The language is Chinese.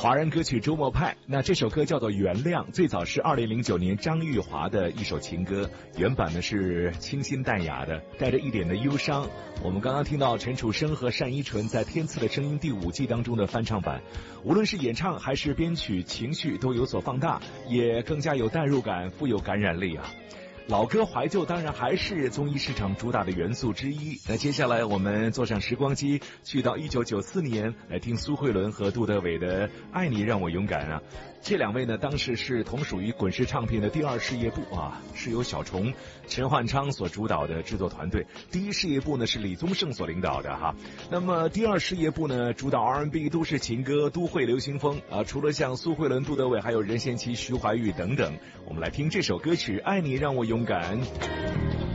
华人歌曲周末派，那这首歌叫做《原谅》，最早是2009年张玉华的一首情歌，原版呢是清新淡雅的，带着一点的忧伤。我们刚刚听到陈楚生和单依纯在《天赐的声音》第5季当中的翻唱版，无论是演唱还是编曲，情绪都有所放大，也更加有代入感，富有感染力啊。老歌怀旧当然还是综艺市场主打的元素之一。那接下来我们坐上时光机，去到1994年来听苏慧伦和杜德伟的《爱你让我勇敢》啊。这两位呢，当时是同属于滚石唱片的第2事业部啊，是由小虫、陈焕昌所主导的制作团队。第1事业部呢是李宗盛所领导的哈。那么第2事业部呢，主导 R&B、都市情歌、都会流行风啊。除了像苏慧伦、杜德伟，还有任贤齐、徐怀钰等等。我们来听这首歌曲《爱你让我勇敢》。